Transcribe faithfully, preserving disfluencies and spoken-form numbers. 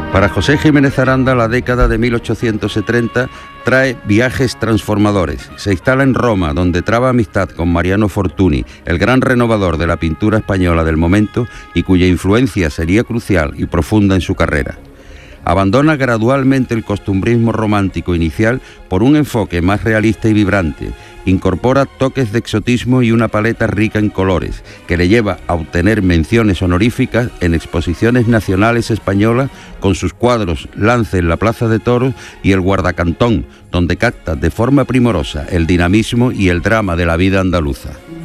Para José Jiménez Aranda, la década de mil ochocientos setenta trae viajes transformadores. Se instala en Roma, donde traba amistad con Mariano Fortuny, el gran renovador de la pintura española del momento y cuya influencia sería crucial y profunda en su carrera. Abandona gradualmente el costumbrismo romántico inicial por un enfoque más realista y vibrante. Incorpora toques de exotismo y una paleta rica en colores, que le lleva a obtener menciones honoríficas en exposiciones nacionales españolas con sus cuadros Lance en la Plaza de Toros y El Guardacantón, donde capta de forma primorosa el dinamismo y el drama de la vida andaluza.